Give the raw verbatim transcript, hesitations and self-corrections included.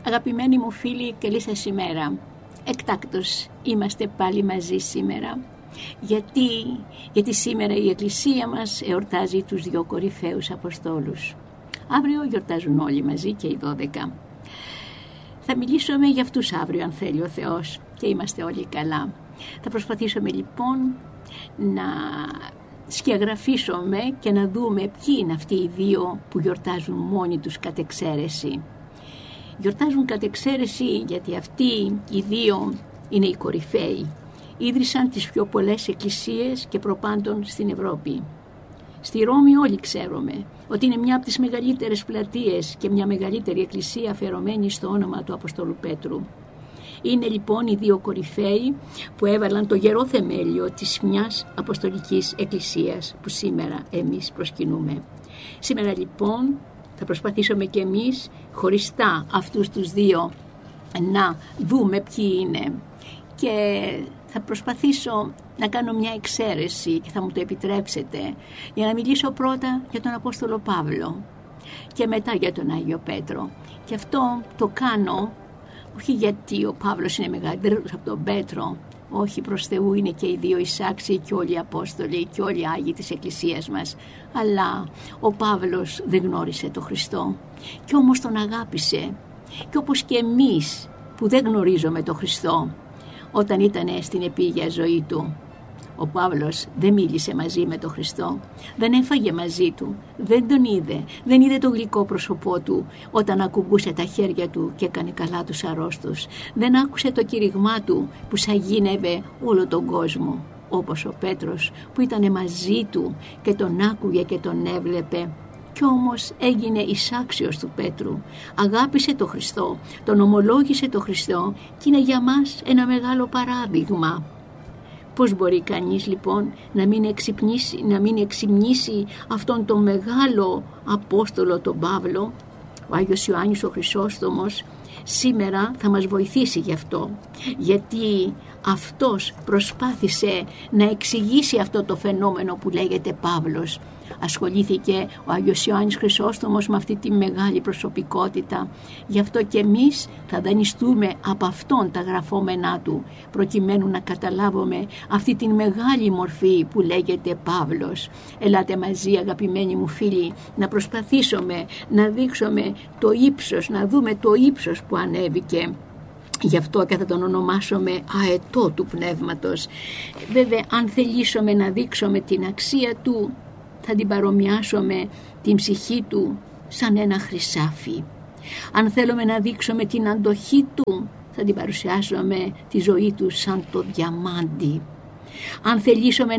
Αγαπημένοι μου φίλοι, καλή σας ημέρα. Εκτάκτως είμαστε πάλι μαζί σήμερα. Γιατί, γιατί σήμερα η Εκκλησία μας εορτάζει τους δύο κορυφαίους Αποστόλους. Αύριο γιορτάζουν όλοι μαζί και οι δώδεκα. Θα μιλήσουμε για αυτούς αύριο αν θέλει ο Θεός και είμαστε όλοι καλά. Θα προσπαθήσουμε λοιπόν να σκιαγραφίσουμε και να δούμε ποιοι είναι αυτοί οι δύο που γιορτάζουν μόνοι τους κατ' εξαίρεση. Γιορτάζουν κατ' εξαίρεση γιατί αυτοί οι δύο είναι οι κορυφαίοι. Ίδρυσαν τις πιο πολλές εκκλησίες και προπάντων στην Ευρώπη. Στη Ρώμη όλοι ξέρουμε ότι είναι μια από τις μεγαλύτερες πλατείες και μια μεγαλύτερη εκκλησία αφιερωμένη στο όνομα του Αποστόλου Πέτρου. Είναι λοιπόν οι δύο κορυφαίοι που έβαλαν το γερό θεμέλιο της μιας αποστολικής εκκλησίας που σήμερα εμείς προσκυνούμε. Σήμερα λοιπόν θα προσπαθήσουμε και εμείς χωριστά αυτούς τους δύο να δούμε ποιοι είναι και θα προσπαθήσω να κάνω μια εξαίρεση και θα μου το επιτρέψετε για να μιλήσω πρώτα για τον Απόστολο Παύλο και μετά για τον Άγιο Πέτρο. Και αυτό το κάνω όχι γιατί ο Παύλος είναι μεγαλύτερος από τον Πέτρο, όχι, προς Θεού είναι και οι δύο εισάξιοι και όλοι οι Απόστολοι και όλοι οι Άγιοι της Εκκλησίας μας, αλλά ο Παύλος δεν γνώρισε τον Χριστό και όμως τον αγάπησε, και όπως και εμείς που δεν γνωρίζουμε τον Χριστό όταν ήταν στην επίγεια ζωή του. Ο Παύλος δεν μίλησε μαζί με τον Χριστό, δεν έφαγε μαζί του, δεν τον είδε, δεν είδε το γλυκό πρόσωπό του όταν ακουμπούσε τα χέρια του και έκανε καλά τους αρρώστους, δεν άκουσε το κήρυγμά του που σαγίνευε όλο τον κόσμο, όπως ο Πέτρος που ήταν μαζί του και τον άκουγε και τον έβλεπε. Κι όμως έγινε εισάξιος του Πέτρου, αγάπησε τον Χριστό, τον ομολόγησε τον Χριστό και είναι για μας ένα μεγάλο παράδειγμα. Πώς μπορεί κανείς λοιπόν να μην εξυπνήσει, να μην εξυμνήσει αυτόν τον μεγάλο Απόστολο τον Παύλο? Ο Άγιος Ιωάννης ο Χρυσόστομος σήμερα θα μας βοηθήσει γι' αυτό, γιατί αυτός προσπάθησε να εξηγήσει αυτό το φαινόμενο που λέγεται Παύλος. Ασχολήθηκε ο Άγιος Ιωάννης Χρυσόστομος με αυτή τη μεγάλη προσωπικότητα. Γι' αυτό και εμείς θα δανειστούμε από αυτόν τα γραφόμενά του, προκειμένου να καταλάβουμε αυτή τη μεγάλη μορφή που λέγεται Παύλος. Ελάτε μαζί, αγαπημένοι μου φίλοι, να προσπαθήσουμε να δείξουμε το ύψος, να δούμε το ύψος που ανέβηκε. Γι' αυτό και θα τον ονομάσουμε αετό του πνεύματος. Βέβαια, αν θελήσουμε να δείξουμε την αξία του, θα την παρομοιάσουμε την ψυχή του σαν ένα χρυσάφι. Αν θέλουμε να δείξουμε την αντοχή του, θα την παρουσιάσουμε τη ζωή του σαν το διαμάντι. Αν θελήσουμε